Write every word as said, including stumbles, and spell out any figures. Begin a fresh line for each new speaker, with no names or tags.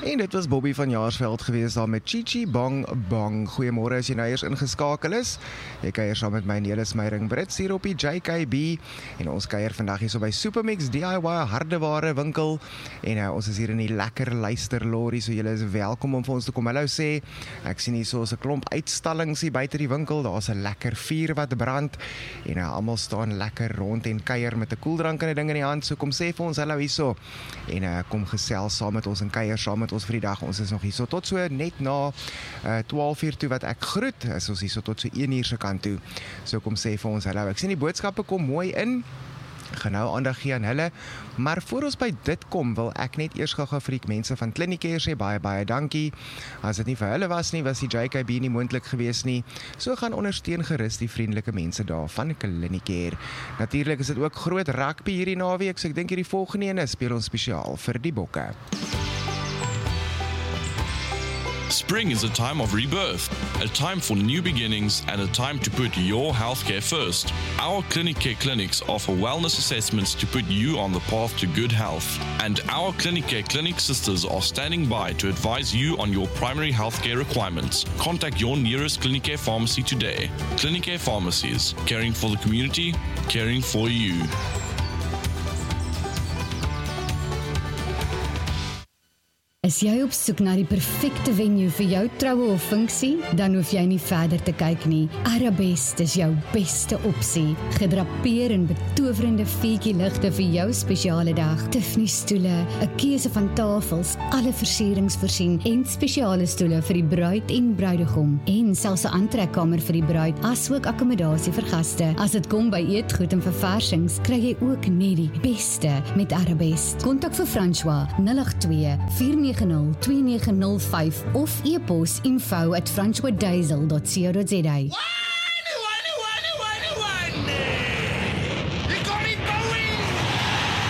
En dit was Bobby van Jaarsveld gewees daar met Chichi Bang Bang. Goeiemôre as jy nou eers ingeskakel is. Jy kuier saam met my Nelis Meyring Brits hier op die J K B. En ons kuier vandag hier so by Supermix D I Y hardeware winkel. En uh, ons is hier in die lekker luisterlorry, so julle is welkom om vir ons te kom hallo sê. Ek sien hier so 'n klomp uitstallings hier buite die winkel. Daar's 'n lekker vuur wat brand. En uh, almal staan lekker rond en kuier met 'n koeldrank en 'n ding in die hand. So kom sê vir ons hallo hierso. En uh, kom gesels saam met ons en kuier saam met ons vir die dag. Ons is nog hier so tot so net na uh, twaalf uur toe wat ek groet. Is ons hier so tot so een uur se kant toe. So kom sê vir ons hallo. Ek sien die boodskappe kom mooi in. Gaan nou aandag gee aan hulle, maar voor ons by dit kom, wil ek net eers gou-gou vir die mense van Clinicare sê baie baie dankie. As dit nie vir hulle was nie, was die J K B nie moontlik gewees nie. So gaan ondersteun gerus die vriendelike mense daar van Clinicare. Natuurlik is dit ook groot rugby hierdie naweek, so ek dink hierdie volgende ene speel ons spesiaal vir die bokke.
Spring is a time of rebirth, a time for new beginnings and a time to put your healthcare first. Our Clinicare clinics offer wellness assessments to put you on the path to good health. And our Clinicare clinic sisters are standing by to advise you on your primary healthcare requirements. Contact your nearest Clinicare pharmacy today. Clinicare Pharmacies, caring for the community, caring for you.
Is jy op soek na die perfekte venue vir jou troue of funksie? Dan hoef jy nie verder te kyk nie. Arabest is jou beste opsie. Gedrapeer in betowerende vuurtjie ligte vir jou spesiale dag. Tiffany stoele, 'n keuse van tafels, alle versierings voorsien en spesiale stoele vir die bruid en bruidegom. En selfs 'n aantrekkamer vir die bruid, asook akkommodasie vir gaste. As dit kom by eetgoed en verversings, kry jy ook net die beste met Arabest. Kontak vir François nul agt twee vier nege nul twee nege nul vyf of e-pos info at francoisdaisel dot co dot za.